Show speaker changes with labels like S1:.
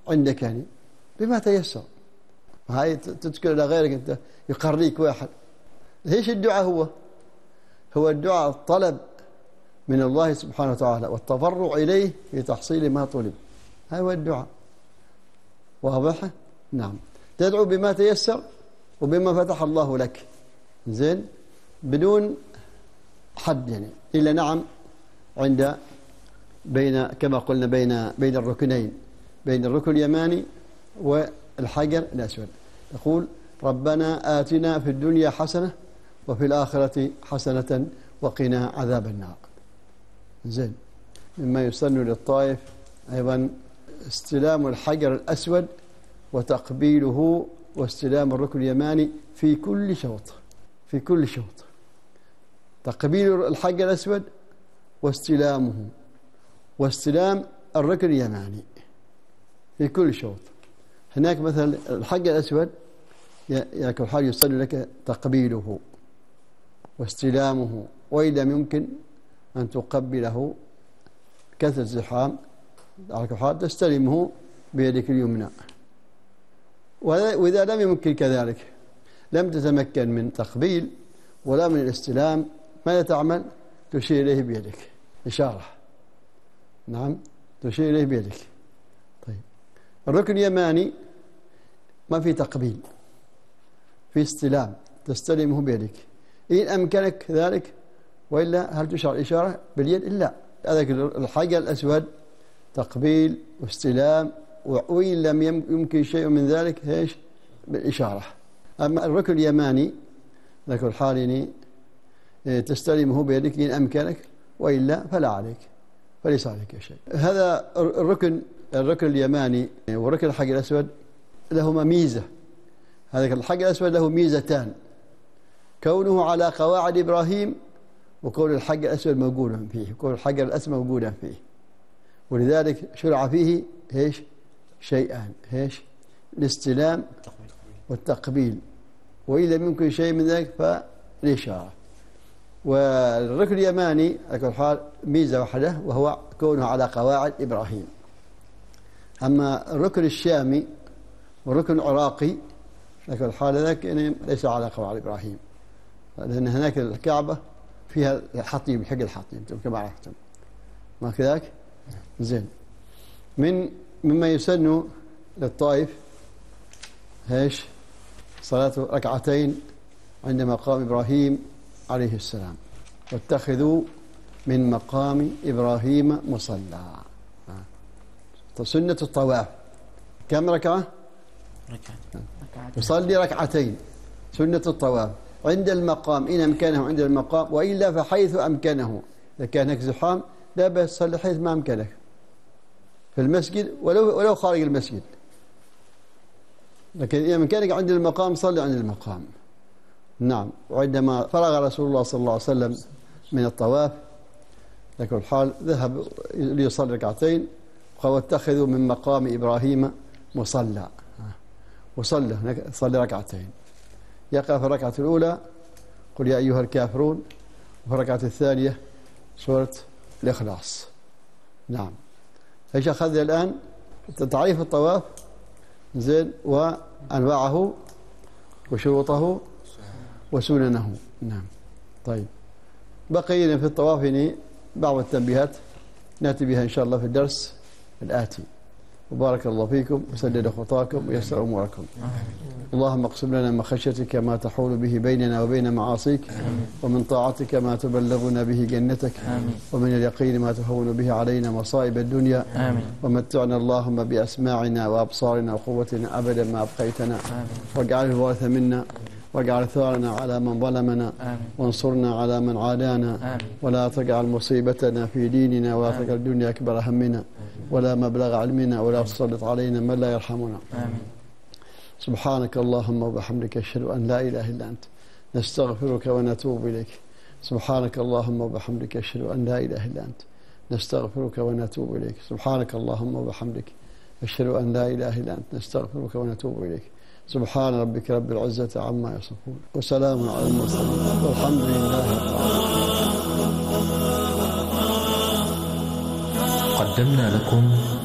S1: عندك يعني بما تيسر. هاي تذكر إلى غيرك أنت يقريك واحد. ايش الدعاء؟ هو الدعاء الطلب من الله سبحانه وتعالى والتضرع إليه في تحصيل ما طلب. هذا هو الدعاء. واضح؟ نعم. تدعو بما تيسر وبما فتح الله لك، زين، بدون حد يعني، إلا نعم عند كما قلنا بين الركنين، بين الركن اليماني والحجر الأسود. يقول ربنا آتنا في الدنيا حسنة وفي الآخرة حسنة وقنا عذاب النار. زين. مما يسن للطائف أيضا استلام الحجر الأسود وتقبيله واستلام الركن اليماني في كل شوط، في كل شوط تقبيل الحجر الأسود واستلامه واستلام الركن اليماني في كل شوط. هناك مثلا الحجر الأسود يكون حال يسن لك تقبيله واستلامه، وإن لم يمكن أن تقبله كثر الزحام على كل حال تستلمه بيدك اليمنى. وإذا لم يمكن كذلك، لم تتمكن من تقبيل ولا من الاستلام، ماذا تعمل؟ تشير إليه بيدك إشارة. نعم، تشير إليه بيدك. طيب الركن اليماني ما في تقبيل، في استلام، تستلمه بيدك إن أمكنك ذلك، وإلا هل تشعر إشارة باليد؟ إلا هذاك الحجر الأسود تقبيل واستلام، وإن لم يمكن شيء من ذلك ايش؟ بالإشارة. أما الركن اليماني ذاك الحال تستلمه بيدك إن أمكنك، وإلا فلا عليك، فليس عليك شيء. هذا الركن اليماني وركن الحجر الأسود لهما ميزة. هذا الحجر الأسود له ميزتان: كونه على قواعد إبراهيم، وكون الحجر الأسود موجودا فيه، وكون الحجر الأسود موجودا فيه. ولذلك شرع فيه ايش؟ شيئان: ايش؟ الاستلام والتقبيل، وإن لم يمكن شيء من ذلك فالإشارة. والركن اليماني على كل حال ميزة واحدة، وهو كونه على قواعد إبراهيم. أما الركن الشامي والركن العراقي على كل حال ذاك ليس على قواعد إبراهيم، لأن هناك الكعبة فيها حطيم، حق الحطيم كما عرفتم، ما كذاك؟ زين. مما يسن للطائف ايش؟ صلاة ركعتين عند مقام إبراهيم عليه السلام. واتخذوا من مقام إبراهيم مصلى. سنة الطواف كم ركعة؟ ركعتين. يصلي ركعتين سنة الطواف عند المقام إن أمكنه عند المقام، وإلا فحيث أمكنه. إذا كان هناك زحام لا بأس تصلي حيث ما أمكنك في المسجد، ولو خارج المسجد، لكن إذا أمكنك عند المقام صلي عند المقام. نعم. وعندما فرغ رسول الله صلى الله عليه وسلم من الطواف لكن الحال ذهب ليصلي ركعتين، واتخذوا من مقام إبراهيم مصلى، وصلى هناك صلي ركعتين. يقرأ في الركعة الأولى قل يا أيها الكافرون، وفي الركعة الثانية سورة الإخلاص. نعم. ايش أخذ الآن؟ تعريف الطواف، زين، وأنواعه وشروطه وسننه. نعم. طيب بقينا في الطواف بعض التنبيهات نأتي بها إن شاء الله في الدرس الآتي. وبارك الله فيكم وسدد خطاكم ويسر أموركم. اللهم اقسم لنا من خشيتك ما تحول به بيننا وبين معاصيك، ومن طاعتك ما تبلغنا به جنتك، ومن اليقين ما تهون به علينا مصائب الدنيا، ومتعنا اللهم بأسماعنا وأبصارنا وقوتنا أبدا ما أبقيتنا، واجعله الوارث منا، واجعل ثارنا على من ظلمنا، وانصرنا على من عادانا، ولا تجعل مصيبتنا في ديننا، ولا تجعل الدنيا أكبر همنا ولا مبلغ علمنا، ولا تسلط علينا من لا يرحمنا. سبحانك اللهم وبحمدك أشهد أن لا إله إلا أنت نستغفرك ونتوب إليك. سبحانك اللهم وبحمدك أشهد أن لا إله إلا أنت نستغفرك ونتوب إليك. سبحانك اللهم وبحمدك أشهد أن لا إله إلا أنت نستغفرك ونتوب إليك. سبحان ربك رب العزة عما يصفون، وسلام على المرسلين، والحمد لله رب العالمين.
S2: قدمنا لكم